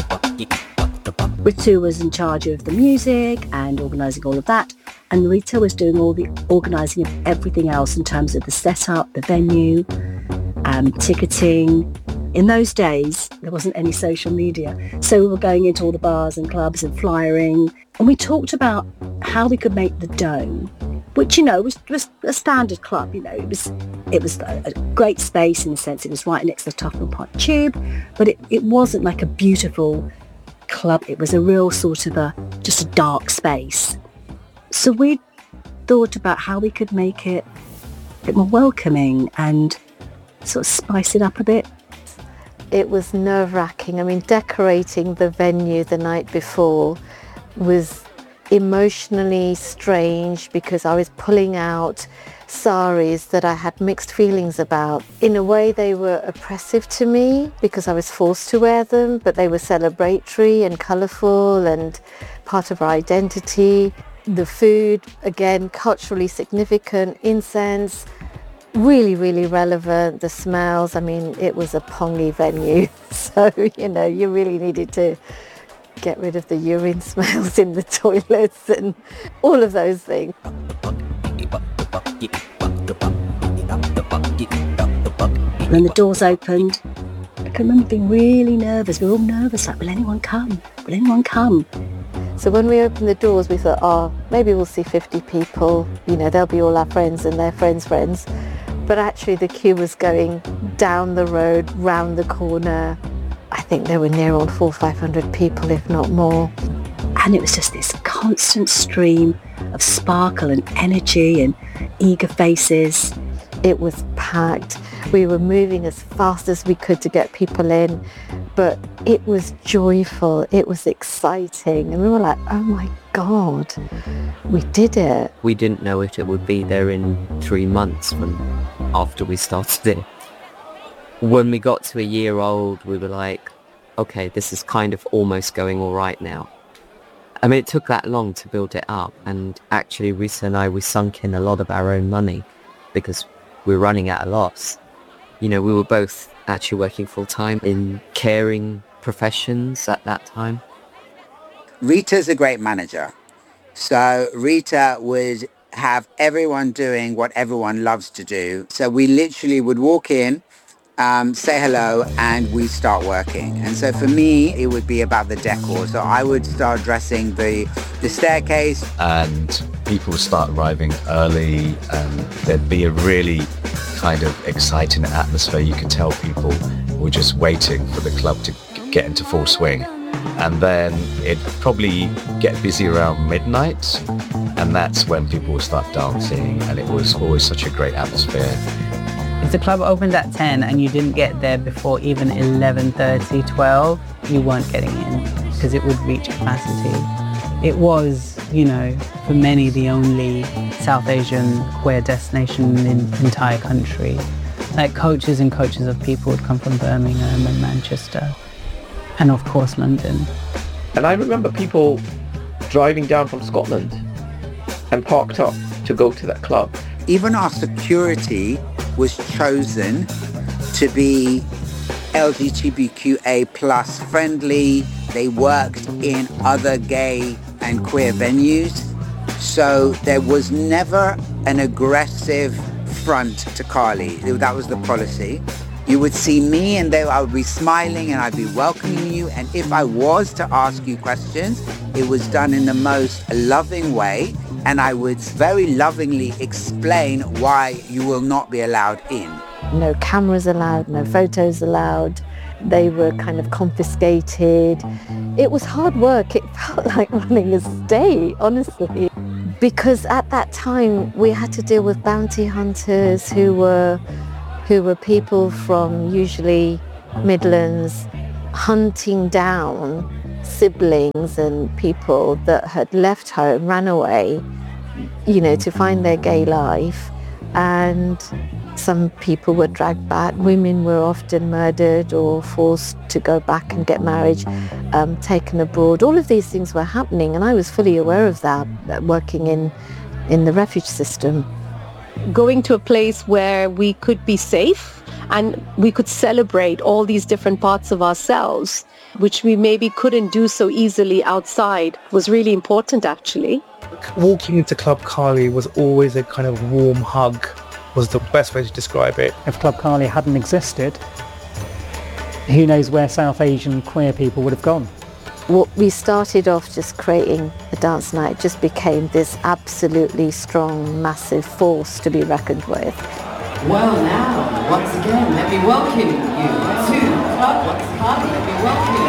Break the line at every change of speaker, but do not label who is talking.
Ritu was in charge of the music and organising all of that, and Rita was doing all the organising of everything else in terms of the setup, the venue, ticketing. In those days, there wasn't any social media, so we were going into all the bars and clubs and flyering, and we talked about how we could make the Dome, which, you know, was a standard club. You know, it was a great space in the sense it was right next to the Tufnell Park Tube, but it wasn't like a beautiful club. It was a real sort of just a dark space. So we thought about how we could make it a bit more welcoming and sort of spice it up a bit.
It was nerve-wracking. I mean, decorating the venue the night before was emotionally strange because I was pulling out saris that I had mixed feelings about. In a way, they were oppressive to me because I was forced to wear them, but they were celebratory and colourful and part of our identity. The food, again, culturally significant, incense, really, really relevant. The smells, I mean, it was a pongy venue. So, you know, you really needed to get rid of the urine smells in the toilets and all of those things.
When the doors opened, I can remember being really nervous. We were all nervous, like, will anyone come? Will anyone come?
So when we opened the doors, we thought, maybe we'll see 50 people. You know, they'll be all our friends and their friends' friends. But actually the queue was going down the road, round the corner. I think there were near on 400 or 500 people, if not more.
And it was just this constant stream of sparkle and energy and eager faces.
It was packed. We were moving as fast as we could to get people in, but it was joyful. It was exciting. And we were like, oh my God, we did it.
We didn't know if it would be there in 3 months after we started it. When we got to a year old, we were like, okay, this is kind of almost going all right now. I mean, it took that long to build it up. And actually, Rita and I, we sunk in a lot of our own money because we were running at a loss. You know, we were both actually working full-time in caring professions at that time.
Rita's a great manager. So Rita would have everyone doing what everyone loves to do. So we literally would walk in, say hello, and we start working. And so for me, it would be about the decor. So I would start dressing the staircase.
And people would start arriving early, and there'd be a really kind of exciting atmosphere. You could tell people were just waiting for the club to get into full swing. And then it'd probably get busy around midnight, and that's when people would start dancing, and it was always such a great atmosphere.
If the club opened at 10 and you didn't get there before even 11:30, 12, you weren't getting in because it would reach capacity. It was, you know, for many the only South Asian queer destination in the entire country. Like coaches and coaches of people would come from Birmingham and Manchester and of course London.
And I remember people driving down from Scotland and parked up to go to that club.
Even our security was chosen to be LGBTQA plus friendly. They worked in other gay and queer venues. So there was never an aggressive front to Carly. That was the policy. You would see me and I would be smiling and I'd be welcoming you. And if I was to ask you questions, it was done in the most loving way. And I would very lovingly explain why you will not be allowed in.
No cameras allowed, no photos allowed. They were kind of confiscated. It was hard work. It felt like running a state, honestly. Because at that time, we had to deal with bounty hunters who were people from usually Midlands hunting down siblings and people that had left home, ran away, you know, to find their gay life. And some people were dragged back. Women were often murdered or forced to go back and get married, taken abroad. All of these things were happening, and I was fully aware of that, working in the refuge system.
Going to a place where we could be safe and we could celebrate all these different parts of ourselves, which we maybe couldn't do so easily outside, was really important actually.
Walking into Club Kali was always a kind of warm hug, was the best way to describe it.
If Club Kali hadn't existed, who knows where South Asian queer people would have gone.
What we started off just creating a dance night just became this absolutely strong, massive force to be reckoned with.
Well now, once again, let me welcome you to Club Kali. Let me welcome you.